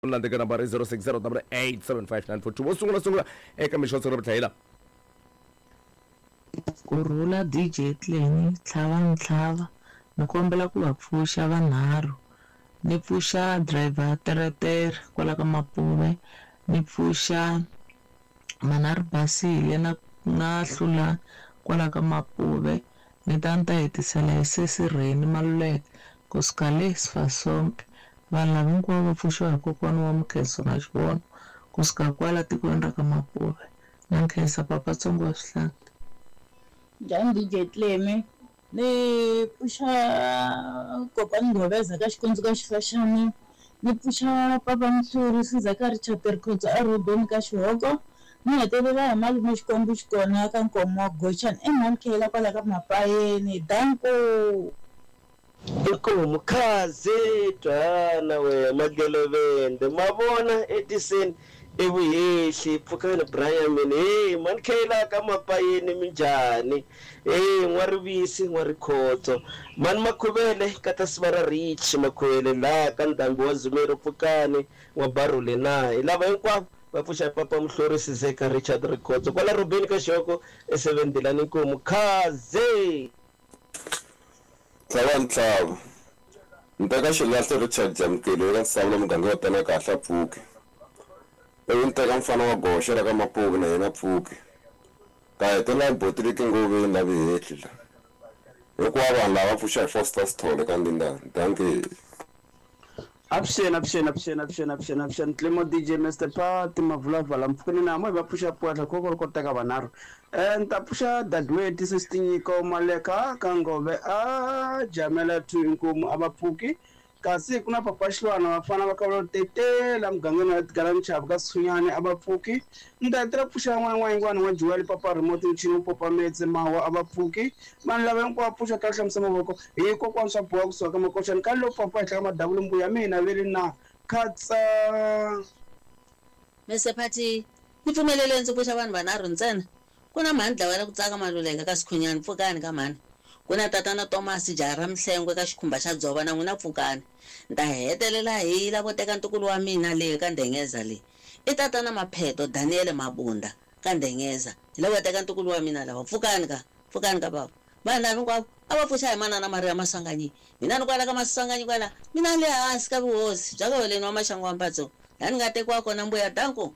Landeka nambari 060 wosungula eka mixoso ro tlhela kurhula DJ Tleni tlhava ni kombela ku va pfuxa vanharhu ni pfuxa driver teretere kwala ka Mapuve ni pfuxa manharhu Basile na hlula kwala ka Mapuve ni ta hetisela hi Sesirheni Maluleke kusuka le Sifasonke vanhu lava hinkwavo va pfuxiwa hi kokwana wa Mkhenso na Xivono kusuka kwala tikweni ra ka Mapuve na Nkhensa Papatsongo wa Swihlahla. Njhani DJ Tlemi ni pfuxa kokwana Ngobeza ka Xikondzo ka Xifashani ni pfuxa Papa Mhluri Siza ka Richard Rikhotso a Robeni ka Xihoko ni hetelela hi Malume Xikwembu Xikona ka Nkomo Goshen eMankhela kwala ka Mapayeni danko mukhazi twana we magelovende mavona etiseni evuhehli pfukani Brian mini hey Mankhela ka Mapayeni minjhani hey N'warivisi N'warikhotso mani Makhuvele ka ta Sivara Rich Makhuvele la ka ndhambi wa Zumeri pfukani N'wabarule na hi lava hinkwavo va pfuxa Papa Mhluri Siza ka Richard Rikhotso kwala Robeni ka Xihoko e7 mukhazi ntlawa nteka Xilahlo Richard Jamkeli eka nsawula muganga wa tana kahle Pfuke evi nteka mfana wa Gosha ra ka Mapuve na yena Pfuke ta hetela Botiriki Ngoveni la vihehli hikuva vanhu lava pfuxa hi Foster Sithole ka Ndindani danke Abshen Tlemo DJ Mr. Party mavulavala mpfukeni na mo va pfuxa pwatla koko koteka vanharhu nta pfuxa Dadweti Sestinyiko Maleka ka Ngove a Jamela Twinkumu abapfuki kasi kuna Papa Xilwana vafana va kavula tetela mugangeni wa Tigala Nchavu ka Sunyani abapfuki nta tira pfuxa n'wana wa Juweli Papa Remote Nchini Popa Metse Mawa abapfuki vanhu lava hinkwavo pfuxa ka hlamisa mavoko hi kokwana swa boha kusuka ka Makoxani ka lo papa hi tlaka madavula mbuya mina veli na khatsa Mr. Party ni pfumelele ndzi pfuxa vanhu vanharhu ntsena kuna mhani Dlawela ku tsaka Maluleke ka Sikhunyani Pfukani ka mhani kuna tatana Thomas Jara Mhlengwe ka Xikhumba xa Dzova na n'wina Pfukani nta hetelela hi lavo teka ntukulu wa mina leyi ka Ndengeza leyi i tatana Mapheto Daniel Mabunda ka Ndengeza hi lavo teka ntukulu wa mina lava Pfukani ka baba vanhu lava hinkwavo a va pfuxa hi manana Maria Masanganyi mina ni kwala ka Masanganyi kwala mina le hansi ka vuhosi bya ka Holeni wa Maxangu wa Mpatso laha ni nga tekiwa kona mbuya danko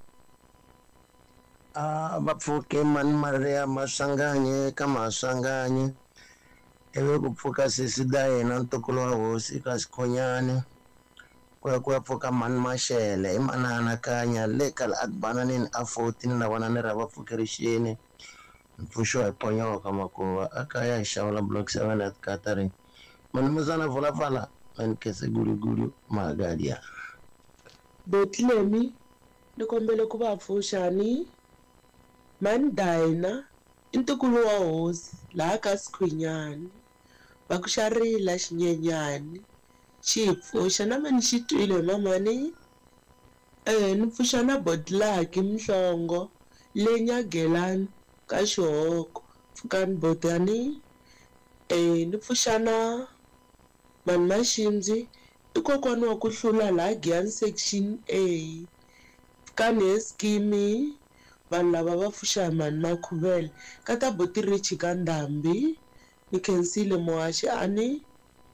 vapfuke mani Maria Masanganyi ka Masanganyi evi ku pfuka sesi da yena ntukulu wa hosi ka Sikhonyani ku ya pfuka mani Mashele i manana kanya le ka Adbananini a 14 na vona ni ra va pfukerixini mpfuxo hi Ponyoka ka Makuva aka ya hi Xawula block 7 at Catering mani Muzana Vulafala mani Kese Gulugulu Magadia Botlemi ni kombele ku va pfuxani mani Daina i ntukulu wa hosi laha ka Sikhwenyani va ku xarila Xinyenyani xi pfuxa na mani xi twile mamani ni pfuxa na Bodlaki Mhlongo le Nyagelani ka Xihoko Pfukani Botani ni pfuxa na mani Maxindzi i kokwana wa ku hlula laha Giyani section A Pfukani Eskimi vanhu lava va pfuxa hi mani Makhuvele ka ta Botirich ka Ndhambi ni Khensile Mohaxi ani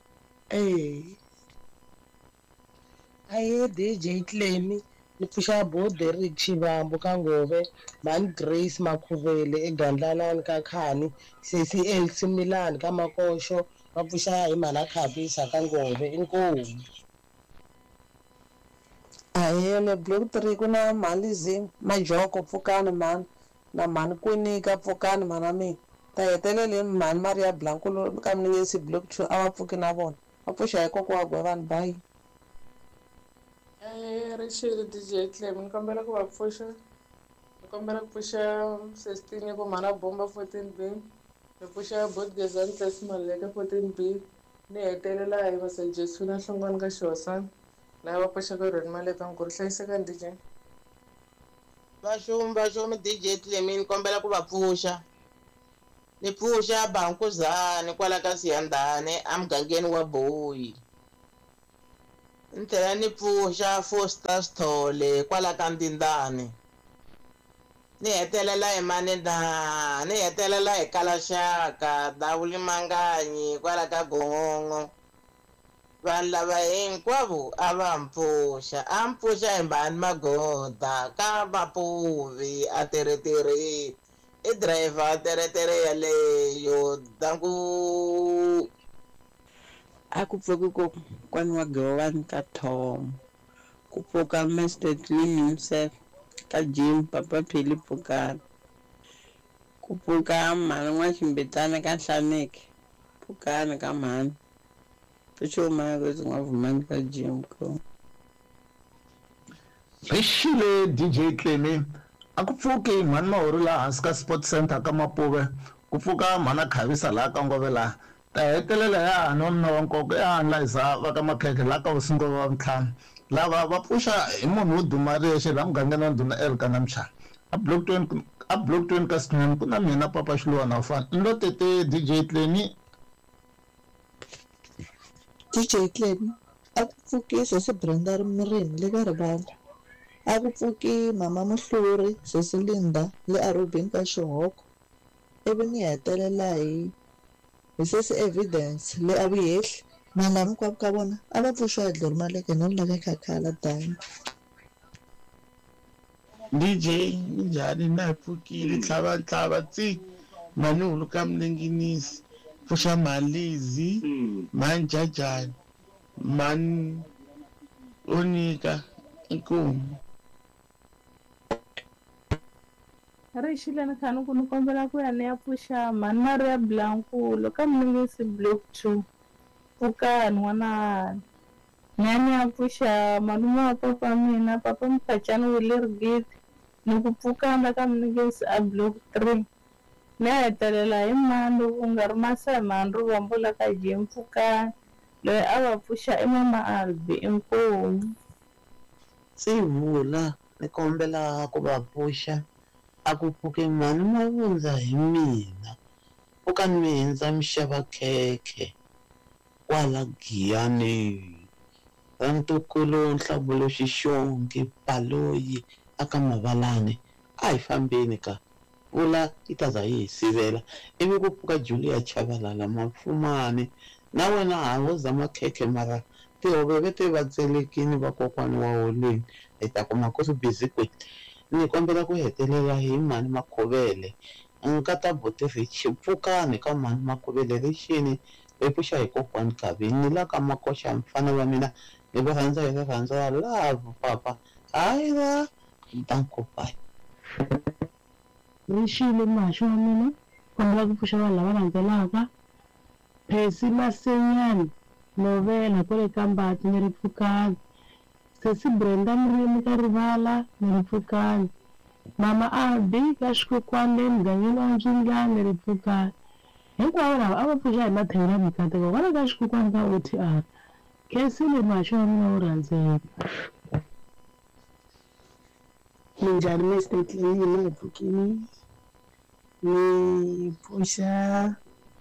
aye DJ Tlemi ni pfuxa Boderick Xivambu ka Ngove mani Grace Makhuvele eGandlalani ka Khani Sesi Elsi Milani ka Makoxo va pfuxa hi mani Khabisa ka Ngove inkomu aye le block 3 kuna Malizi Majoko Pfukani mani na mani Kwinika Pfukani manami ta hetelele mani Maria Blanco ka Mningesi block 2 a va pfuki na vona va pfuxa hi koko wa Gwevani bye Rixile DJ Tlemi ni kombela ku va pfuxa ni kombela ku pfuxa Sestini ku mana Bomba 14B ni pfuxa Bodgezani Tlesi Maluleke 14B ni hetelela hi Vasejesu na Hlongwane ka Xihosana laha va pfuxaka Roni Maleka Nkuru hlayiseka DJ vaxumi DJ Tlemi ni kombela ku va pfuxa ni pfuxa Bankuzani kwala ka Siyandhane a mugangeni wa Boyi ni tlhela ni pfuxa Foster Sithole kwala ka Ntindani, ni hetelela hi Manenda, ni hetelela hi Kalaxaka, Davuli Manganyi kwala ka Gongongo. Vanhu lava hinkwavo a va mpfuxa, a mpfuxa hi Mbhani Magoda ka Mapuvi a teretere, i driver teretere yaleyo dangu. A ku pfuki kokwani wa Giovanni ka Tom, ku pfuka Master Clean himself ka Jim Papa Phili Pfukani, ku pfuka mhani N'waximbitana ka Nhlaneki Pfukani ka mhani Puxoma kwezi N'wavumani ka Jim ko. Rixile DJ Clemi a ku pfuki mhani Mahori laha hansi ka Sport Center ka Mapuve, ku pfuka mhana Khavisa laha ka Ngovela, ta hetelela ya nonna wa nkoka ya Anlaisa va ka Makhekhe laha ka Vusingo va Vuntlhanu. Lava va pfuxa hi munhu wo duma riyexe laha mugangeni wa Ndhuna Elka Namchana. A block 20 ka Sinyani ku na mina Papa Xiluva na Ufana. Lo tete DJ Clemi. DJ Clemi a ku pfuki Sesi Brenda Mirini le ka Rivala, a ku pfuki Mama Muhluri Sesi Linda le Arobeni ka Xihoko, ivi ni hetelela hi Sesi Evidence le Avuyehli. Mana hinkwavo ka vona a va pfuxiwa hi Dlori Maleke no lava Khakhala Dani. DJ njhani na pfukile tlhava tsi Manulu ka Mlenginisi, pfuxa Malizi, Manjajani, Man Onika Nkumu. Rixile ni khani ku ni kombela ku ya ni ya pfuxa mhani Maria Blankulo ka Mlungisi Block 2 Pfukani n'wanani. Ni ya pfuxa malume wa papa mina Papa Mkhacani Willirigiti ni ku pfukana ka Mlungisi a Block 3. Ni hetelela hi mani ku nga ri Masemani Vombula ka Jim Pfukani, loyi a va pfuxa i Mama Albi Inkomu. Sivula ni kombela ku va pfuxa a ku pfuke mhani Mavundza hi mina, pfuka ni mi hundza mixava khekhe kwala Giyani, Rantukulu Nhlabulo Xixongi Baloyi aka Mavalani. A hi fambeni ka pfula yi ta za yi hi sivela, ivi ku pfuka Julia Chavalala Mafumani. Na wena ha wo zama khekhe mara tihove vete va tselekini vakokwani wa holeni, hi ta kuma ku swi busy kwini. Ni kombela ku hetelela hi mhani Makhovele nkata Botirich Pfukani ka mhani Makhovele Rixini hi pfuxa hi kokwani Khavini, ni la ka Makoxa mfana wa mina ni va rhandza hi rirhandzu ra love papa hayi va Ntankopai. Rixile mahlo wa mina kombela ku pfuxa vanhu lava landzelaka: Phesi Masenyani Novela kwale ka Mbati ni ri Pfukani, Sesi Brenda Murimi ka Rivala ni ri Pfukani, Mama Albi ka Xikokwani mugangeni wa Ndzingani ni ri Pfukani. Hinkwavo lava a va pfuxa hi mathayila mikateko kwala ka Xikokwani ka OTR. Khensile mahlo wa mina wo rhandzeka. Minjhani Mr. Clean na hi pfukini ni pfuxa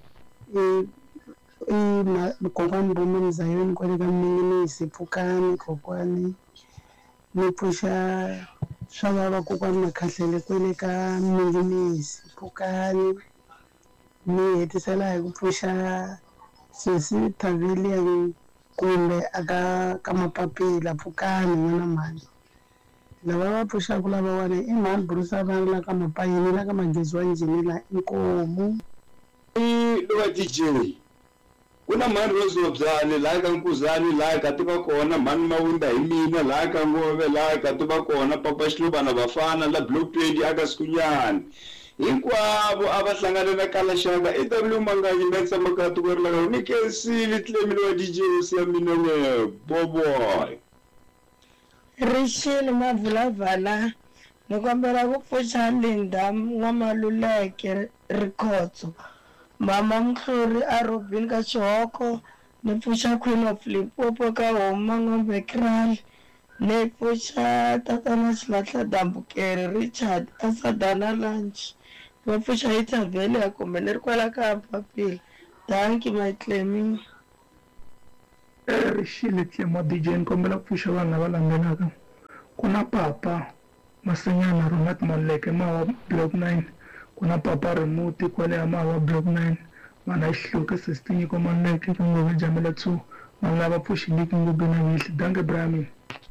kokwani Bomani Zayoni kwale ka Mlenginisi Pfukani kokwani, ni pfuxa swa vava kokwani Makhahlele kwale ka Mlenginisi Pfukani, ni hetisela hi ku pfuxa Sesi Tavelian kumbe aka ka Mapapila Pfukani n'wana mhani. Lava va pfuxaku lavawani i mhani Bruce Vana la ka Mapayini la ka Magezi wa Njhini la Inkomu. Lova DJ ku na mhani Rose Mabzane laha ka Nkuzani, laha ka tiva kona mhani Mawunda hi mina, laha ka Ngove, laha ka tiva kona Papa Xiluva na Vafana la Block 20 aka Sikunyani. Hinkwavo a va hlangana na Kalaxaka EW Manganyi na tshama ka tiko ri laka ni Khensile Clemi wa DJ ya mina ne boboy. Rixile Mavulavala ni kombela ku pfuxa Linda N'wamaluleke Rikhotso, Mama Mhluri a Robin ka Xihoko, ni pfuxa Queen of Limpopo ka Homa Ng'ombe Kral, ni pfuxa tatana Xilahla Dambukeri Richard a Sadana Lunch, va pfuxa hi Thavele ya kumbe ni ri kwala ka Papila. Thank you my Clemi. Rishile Tlemo DJ nkombela kupfusha vanhu lava landzelaka. Ku na Papa Masanyana Ronat Maleke Mawa Block 9, ku na Papa Remuti kwale Mawa Block 9, mana Ihluke Sestinyiko Maleke Ngove Jamela 2, vanhu lava pfuxiliki ngube na Yihle. Danke Brahmi.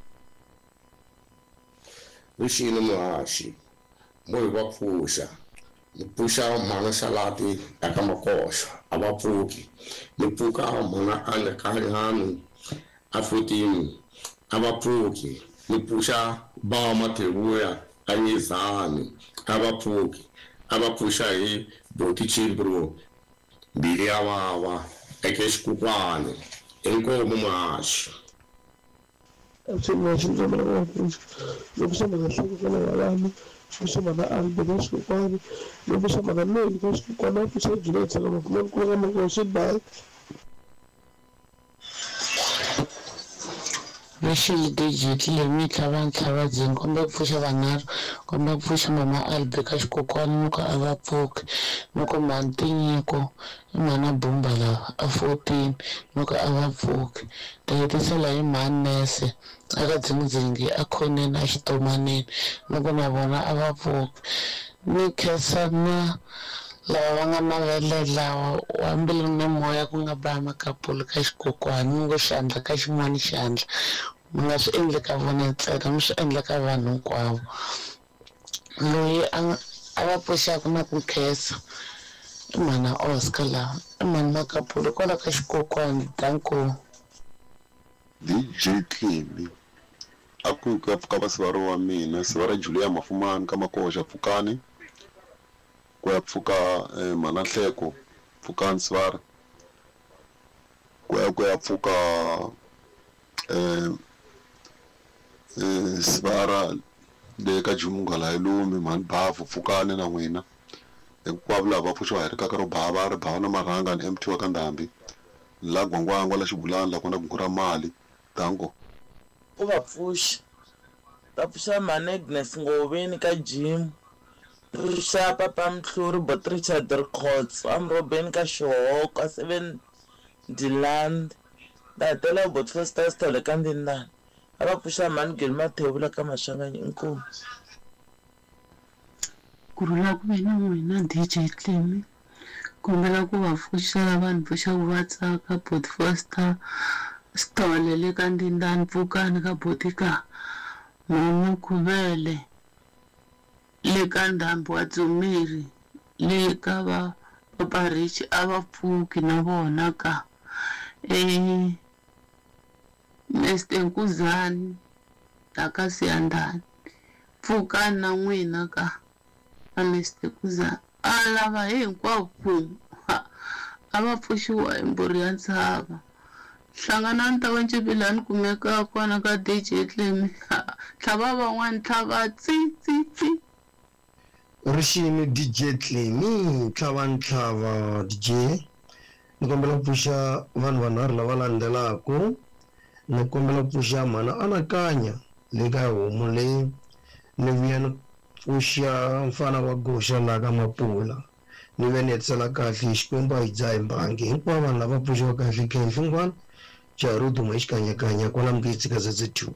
Rishile Muhashi moyo wa pfusha Nipusha mana salati akamakosha abapfuki nipuka mana anekali hanu afutimi abapfuki nipusha ba matebuya anyizani abapfuki abapusha hi boti chilbro bili awawa ekeshkukwane enkomo mashi kusema na albert kwani kusema na mimi kwa na kusajili sana kwa kama kwa shida Rishile DJ Tlemi tlhava zinkombe kupfusha vanharhu kombe kupfusha mama Albert ka xikokwani loko a va pfuki loko Mantinyiko i mana Bumba lava a 14 loko a va pfuki ta hetisela hi Manese aka Dzingidzingi a Khoneni a Xitomaneni loko na vona a va pfuki ni khensa na lava va nga na vele lawa wa mbilu ni moya ku nga ba Makapulu ka xikokwani mi ngo xandla ka xin'wana xandla mi nga swi endli ka vona ntsena mi swi endla ka vanhu hinkwavo loyi a va pfuxaka na ku khensa i mana Oscar lawa i mani Makapulu kwala ka xikokwani. Danko DJ Tlemi a ku ka pfuka va sivara wa mina sivara Julia Mafumani ka Makoxa Pfukani ku ya pfuka mana Nhleko Pfukani sivara ku ya pfuka sivara le ka Jumungala Ilumi mani Bavu Pfukani na n'wina hinkwavo lava va pfuxiwa hi ri kaka ro bava ri bava na marhanga ni MT wa ka Ndhambi la Gwangwangwa la Xibulani la ku na gungura mali. Danko u va pfuxa ta pfuxa mani Agnes Ngoveni ka Jim Risha Papa Mhluri Bot Richard Rikhots am Robin ka Xihoko 7 Diland da tela Bot First le ka Ndindani a va pfuxa mani Gilma Thebula ka Mashanganyi inkomu. Kurula ku mina n'wina DJ Tlemi kombela ku va pfuxela vanhu pfuxaku va tsaka Bot Foster Stole le ka Ndindani Pfukani ka Botika Mama Khuvele le ka Ndhambi wa Dzumiri le ka va Papa Rich a va pfuki na vona ka Mr Nkuzani ta ka Siyandani Pfukani na n'wina ka Mr Nkuzani a lava hinkwavo a va pfuxiwa hi mbhuri ya ntshava hlanganani ta Wencebilani kumeka kona ka DJ Tlemi tlhava van'wani tlhava tsi Rishini DJ Tlemi tlhava DJ ni kombela pfuxa vanhu vanharhu lava landzelaka ni kombela pfuxa mana Anakanya le ka homu leyi ni vuya ni pfuxa mfana wa Gosha la ka Mapula ni ve ni hetisela kahle hi Xikwembu hi dzaha hi mbangi hinkwavo vanhu lava pfuxiwa kahle khenhla n'wana Jaru duma hi xikanyakanya kwala Mbitsi ka ZZ2.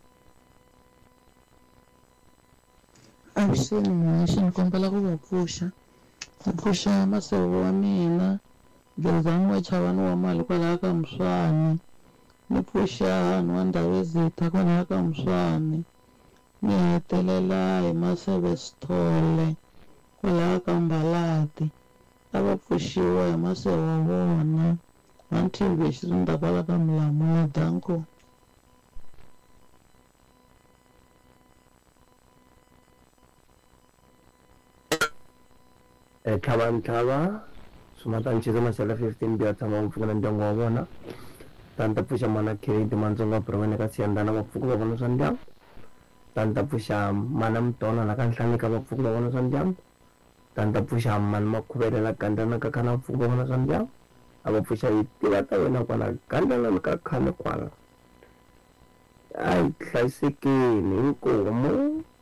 Avuxeni mhaxi ni kombela ku va pfuxa ku pfuxa maseve wa mina Gezani wa Chavani wa Mali kwalaha ka Muswani ni pfuxa hanhu wa Ndhavezitha kwalaha ka Muswani ni hetelela hi Maseve Stole kwalaha ka Mbalati a va pfuxiwa hi maseve wa vona Anthimbi hi Xirindza kwala ka Milamula. Danko tlhava swimatanchisa masela 15 biya tshama mpfuka na ndyangu wa vona tani ta pfuxa mana Kate Mantsonga Bromene ka Siyandana vapfuki va vona swa ndyangu tani ta pfuxa mana Mtona la ka Nhlani ka vapfuki va vona swa ndyangu tani ta pfuxa mani Makhuvele la Gandlana ka Khana vapfuki va vona swa ndyangu a va pfuxa hi tiva ta wena kwala Gandlana ka khale kwala ai hlayisekeni inkomo